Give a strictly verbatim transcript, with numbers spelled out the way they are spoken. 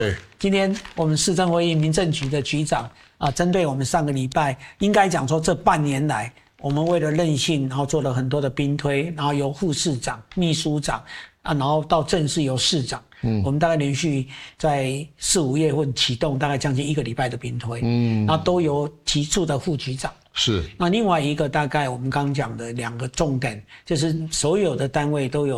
对， 今天我们市政会议民政局的局长啊，针对我们上个礼拜，应该讲说这半年来，我们为了韧性，然后做了很多的兵推，然后由副市长、秘书长啊，然后到正式由市长，嗯，我们大概连续在四五月份启动，大概将近一个礼拜的兵推，嗯，然后都由提出的副局长。 是。 那另外一个大概我们刚讲的两个重点，就是所有的单位都有。